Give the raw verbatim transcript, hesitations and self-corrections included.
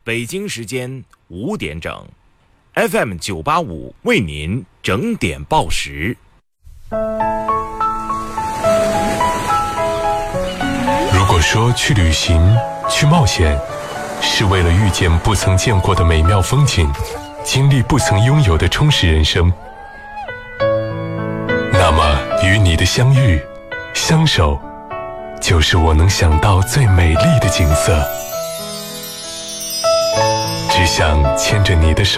北京时间五点整 ，F M 九八五为您整点报时。 如果说去旅行、去冒险，是为了遇见不曾见过的美妙风景，经历不曾拥有的充实人生，那么与你的相遇、相守，就是我能想到最美丽的景色。只想牵着你的手。